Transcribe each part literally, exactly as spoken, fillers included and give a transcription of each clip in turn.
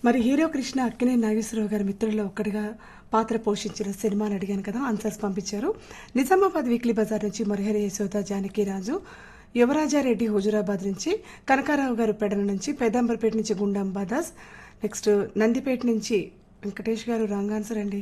మరి హీరో కృష్ణ అక్కినేని నాగేశ్వరరావు గారి మిత్రుల్లో ఒక్కడిగా పాత్ర పోషించిన సినిమాని అడిగాను కదా, ఆన్సర్స్ పంపించారు. నిజామాబాద్ వీక్లీ బజార్ నుంచి మురహరి యశోద జానకిరాజు, యువరాజారెడ్డి హుజురాబాద్ నుంచి, కనకారావు గారు పెడన నుంచి, పెదంబర్పేట నుంచి గుండాంబాదాస్, నెక్స్ట్ నందిపేట నుంచి వెంకటేష్ గారు రాంగ్ ఆన్సర్ అండి.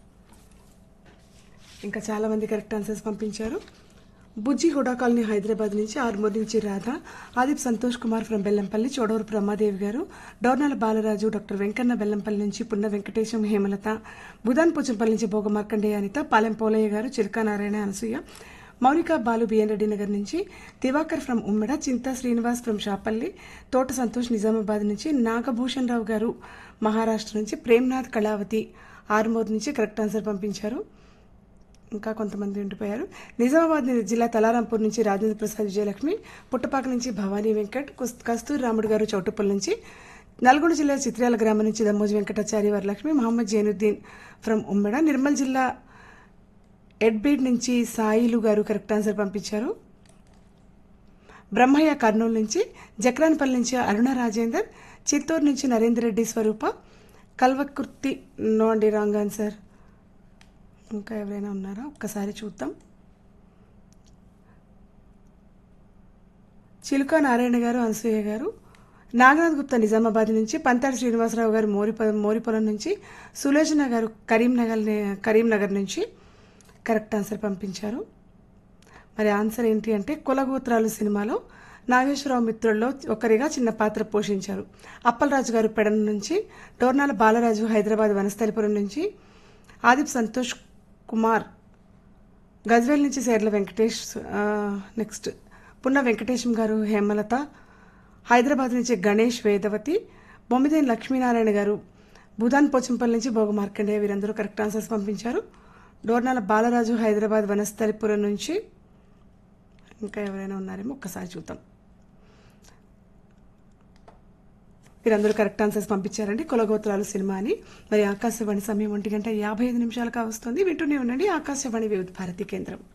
ఇంకా చాలా మంది కరెక్ట్ ఆన్సర్స్ పంపించారు. బుజ్జి హుడా కాలనీ హైదరాబాద్ నుంచి, ఆర్మూర్ నుంచి రాధ, ఆదిప్ సంతోష్ కుమార్ ఫ్రం బెల్లంపల్లి, చోడవరు బ్రహ్మాదేవి గారు, డోర్నాల బాలరాజు, డాక్టర్ వెంకన్న బెల్లంపల్లి నుంచి, పున్న వెంకటేశం, హేమలత, బుధాన్ పోచంపల్లి నుంచి భోగ మార్కండేయ అనిత, పాలెం పోలయ్య గారు, చిరకా నారాయణ, అనసూయ, మౌనిక బాలు బిఎన్ రెడ్డి నగర్ నుంచి, Diwakar from Ummeda, Chinta Srinivas from Shapalli, తోట సంతోష్ నిజామాబాద్ నుంచి, నాగభూషణ్ రావు గారు మహారాష్ట్ర నుంచి, ప్రేమ్నాథ్ కళావతి ఆర్మూర్ నుంచి కరెక్ట్ ఆన్సర్ పంపించారు. ఇంకా కొంతమంది ఉండిపోయారు. నిజామాబాద్ జిల్లా తలారాంపూర్ నుంచి రాజేంద్ర ప్రసాద్, విజయలక్ష్మి, పుట్టపాక నుంచి భవానీ వెంకట్, కస్తూరి రాముడు గారు చౌటుప్పల్ నుంచి, నల్గొండ జిల్లా చిత్రాల గ్రామం నుంచి దమ్మోజు వెంకటాచారి వరలక్ష్మి, మహమ్మద్ జైనుద్దీన్ ఫ్రం ఉమ్మెడ, నిర్మల్ జిల్లా ఎడ్బీడ్ నుంచి సాయిలు గారు కరెక్ట్ ఆన్సర్ పంపించారు. బ్రహ్మయ్య కర్నూలు నుంచి, జక్రాన్పల్లి నుంచి అరుణ రాజేందర్, చిత్తూరు నుంచి నరేందర్ రెడ్డి స్వరూప, కల్వకుర్తి నో అండి రాంగ్ ఆన్సర్. ఇంకా ఎవరైనా ఉన్నారా ఒక్కసారి చూద్దాం. చిలుక నారాయణ గారు, అనసూయ గారు, నాగనాథ్ గుప్తా నిజామాబాద్ నుంచి, పంతాడి శ్రీనివాసరావు గారు మోరిప మోరిపొలం నుంచి, సులోచన గారు కరీంనగర్ కరీంనగర్ నుంచి కరెక్ట్ ఆన్సర్ పంపించారు. మరి ఆన్సర్ ఏంటి అంటే కులగోత్రాలు సినిమాలో నాగేశ్వరరావు మిత్రుల్లో ఒకరిగా చిన్న పాత్ర పోషించారు. అప్పలరాజు గారు పెడన నుంచి, డోర్నాల బాలరాజు హైదరాబాద్ వనస్థలిపురం నుంచి, ఆదిప్ సంతోష్ కుమార్ గజ్వేల్ నుంచి, సేర్ల వెంకటేష్, నెక్స్ట్ పున్న వెంకటేశం గారు, హేమలత హైదరాబాద్ నుంచి, గణేష్ వేదవతి, బొమ్మిదేని లక్ష్మీనారాయణ గారు భూదాన్ పోచంపల్లి నుంచి, భోగ మార్కండేయ వీరందరూ కరెక్ట్ ఆన్సర్స్ పంపించారు. డోర్నాల బాలరాజు హైదరాబాద్ వనస్థలిపురం నుంచి. ఇంకా ఎవరైనా ఉన్నారేమో ఒక్కసారి చూద్దాం. వీరందరూ కరెక్ట్ ఆన్సర్స్ పంపించారండి. కులగోత్రాలు సినిమా అని. మరి ఆకాశవాణి సమయం ఒంటి గంట యాభై ఐదు నిమిషాలుగా వస్తుంది. వింటూనే ఉండండి ఆకాశవాణి వివిధ భారతి కేంద్రం.